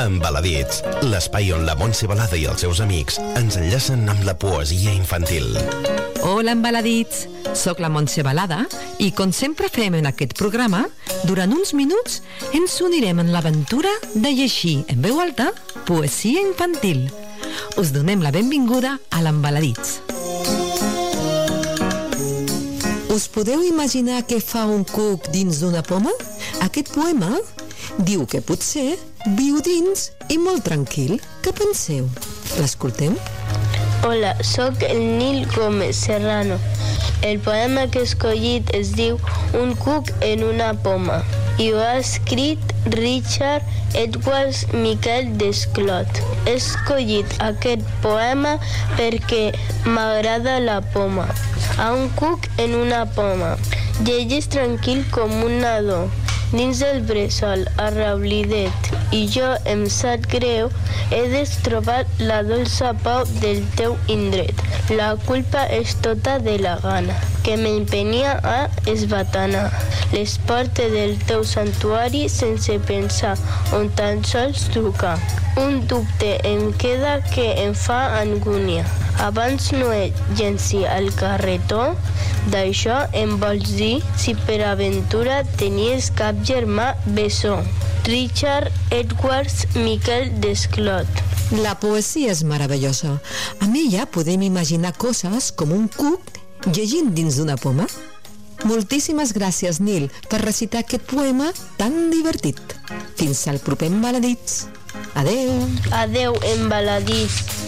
Embaladits, l'espai on la Montse Balada i els seus amics ens enllacen amb la poesia infantil. Hola, Embaladits! Soc la Montse Balada i, com sempre fem en aquest programa, durant uns minuts ens unirem en l'aventura de llegir en veu alta poesia infantil. Us donem la benvinguda a l'Embaladits. Us podeu imaginar què fa un cuc dins d'una poma? Aquest poema diu que potser viu dins i molt tranquil. Què penseu? L'escoltem? Hola, sóc el Nil Gómez Serrano. El poema que he escollit es diu Un cuc en una poma i ho ha escrit Richard Edwards Miquel Desclot. He escollit aquest poema perquè m'agrada la poma. A un cuc en una poma. Llegeix tranquil com un nadó, dins del bressol, arraulidet, i jo, em sap greu, he destrobat la dolça pau del teu indret. La culpa és tota de la gana, que m'empenia a esbatanar les portes del teu santuari sense pensar on tan sols trucar. Un dubte em queda que em fa angúnia. Abans no et llenci al carretó, d'això em vols dir si per aventura tenies cap germà bessó. Richard Edwards Miquel Desclot. La poesia és meravellosa. Amb ella podem imaginar coses com un cuc llegint dins d'una poma. Moltíssimes gràcies, Nil, per recitar aquest poema tan divertit. Fins al proper Embaladits. Adeu. Adeu, Embaladits.